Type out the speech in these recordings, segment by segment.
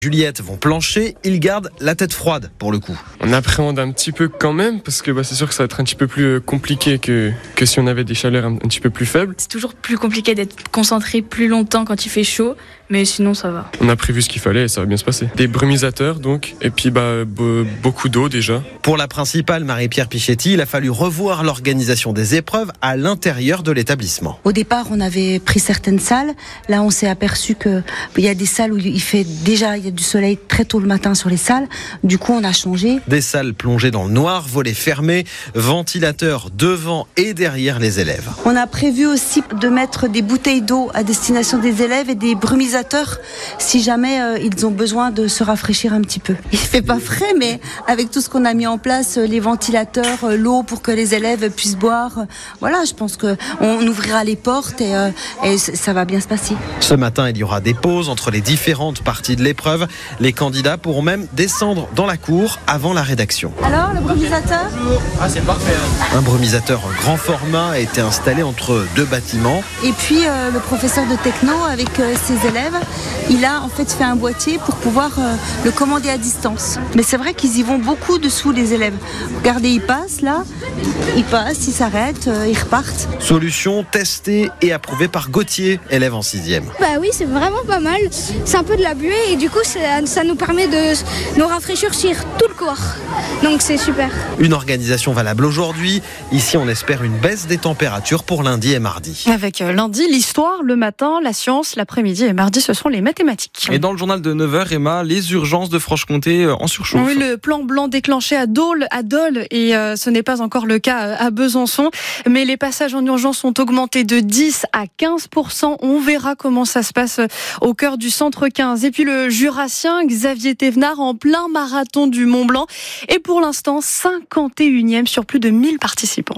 Juliette vont plancher, ils gardent la tête froide pour le coup. On appréhende un petit peu quand même parce que c'est sûr que ça va être un petit peu plus compliqué que si on avait des chaleurs un petit peu plus faibles. C'est toujours plus compliqué d'être concentré plus longtemps quand il fait chaud, mais sinon ça va. On a prévu ce qu'il fallait et ça va bien se passer. Des brumisateurs donc, et puis beaucoup d'eau déjà. Pour la principale, Marie-Pierre Pichetti, il a fallu revoir l'organisation des épreuves à l'intérieur de l'établissement. Au départ, on avait pris certaines salles. Là, on s'est aperçu qu'il y a des salles où il y a du soleil très tôt le matin sur les salles. Du coup, on a changé. Des salles plongées dans le noir, volets fermés, ventilateurs devant et derrière les élèves. On a prévu aussi de mettre des bouteilles d'eau à destination des élèves et des brumisateurs si jamais ils ont besoin de se rafraîchir un petit peu. Il fait pas frais, mais avec tout ce qu'on a mis en place, les ventilateurs, l'eau pour que les élèves puissent boire, voilà, je pense qu'on ouvrira les portes et ça va bien se passer. Ce matin, il y aura des pauses entre les différentes parties de l'épreuve. Les candidats pourront même descendre dans la cour avant la rédaction. Alors, le brumisateur ? C'est parfait. Un brumisateur grand format a été installé entre deux bâtiments. Et puis, le professeur de techno avec ses élèves, il a en fait fait un boîtier pour pouvoir le commander à distance. Mais c'est vrai qu'ils y vont beaucoup dessous, les élèves. Regardez, ils passent là, ils s'arrêtent, ils repartent. Solution testée et approuvée par Gauthier, élève en 6e. Oui, c'est vraiment pas mal. C'est un peu de la buée et du coup, ça nous permet de nous rafraîchir sur tout le corps. Donc c'est super. Une organisation valable aujourd'hui. Ici, on espère une baisse des températures pour lundi et mardi. Avec lundi, l'histoire, le matin, la science, l'après-midi et mardi, ce seront les mathématiques. Et dans le journal de 9h, Emma, les urgences de Franche-Comté en surchauffe. Oui, le plan blanc déclenché à Dole et ce n'est pas encore le cas à Besançon. Mais les passages en urgence ont augmenté de 10 à 15%. On verra comment ça se passe au cœur du centre 15. Et puis le Jurassien, Xavier Thévenard, en plein marathon du Mont-Blanc. Et pour l'instant, 51e sur plus de 1000 participants.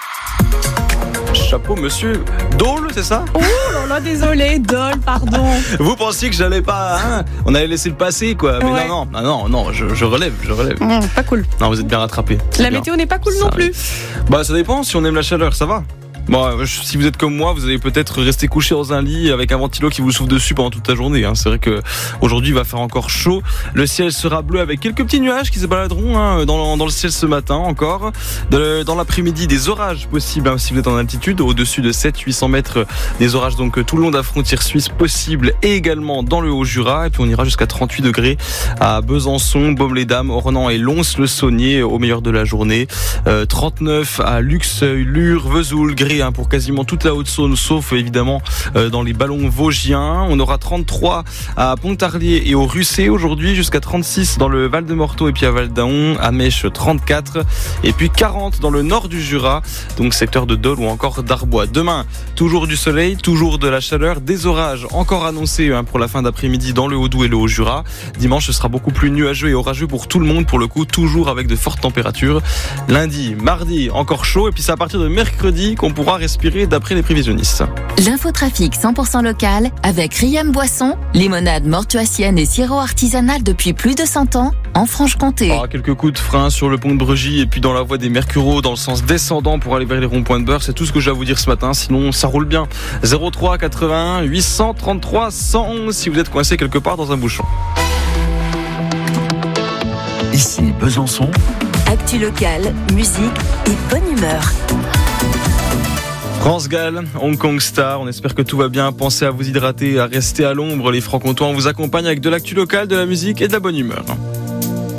Chapeau, monsieur. Dole, c'est ça ? Oh là là, désolé, Dole, pardon. Vous pensiez que j'allais pas, on allait laisser le passer, quoi. Mais ouais. non, je relève. Pas cool. Non, vous êtes bien rattrapé. La météo n'est pas cool non plus. Ça dépend, si on aime la chaleur, ça va. Bon, si vous êtes comme moi, vous allez peut-être rester couché dans un lit avec un ventilo qui vous souffle dessus pendant toute la journée. C'est vrai que aujourd'hui il va faire encore chaud. Le ciel sera bleu avec quelques petits nuages qui se baladeront dans le ciel ce matin encore. Dans l'après-midi, des orages possibles si vous êtes en altitude, au-dessus de 700-800 mètres. Des orages donc tout le long de la frontière suisse possible et également dans le Haut-Jura. Et puis on ira jusqu'à 38 degrés à Besançon, Baume-les-Dames, Ornans et Lons-le-Saunier au meilleur de la journée. 39 à Luxeuil, Lure, Vesoul, Gré pour quasiment toute la Haute-Saône, sauf évidemment dans les ballons vosgiens. On aura 33 à Pontarlier et au Russé aujourd'hui, jusqu'à 36 dans le Val-de-Morteau et puis à Val-d'Aon, à Mèche 34 et puis 40 dans le nord du Jura, donc secteur de Dole ou encore d'Arbois. Demain, toujours du soleil, toujours de la chaleur, des orages encore annoncés pour la fin d'après-midi dans le Haut-Doubs et le Haut-Jura. Dimanche, ce sera beaucoup plus nuageux et orageux pour tout le monde, pour le coup, toujours avec de fortes températures. Lundi, mardi, encore chaud et puis c'est à partir de mercredi qu'on pourra respirer d'après les prévisionnistes. L'infotrafic 100% local avec Riam Boisson, limonade mortuacienne et sirop artisanal depuis plus de 100 ans en Franche-Comté. Quelques coups de frein sur le pont de Bregy et puis dans la voie des Mercureaux dans le sens descendant pour aller vers les ronds-points de Beurre. C'est tout ce que j'ai à vous dire ce matin, sinon ça roule bien. 03 81 833 111 si vous êtes coincé quelque part dans un bouchon. Ici Besançon. Actu local, musique et bonne humeur. France Gall, Hong Kong Star, on espère que tout va bien. Pensez à vous hydrater, à rester à l'ombre. Les Francs-Comtois, on vous accompagne avec de l'actu locale, de la musique et de la bonne humeur.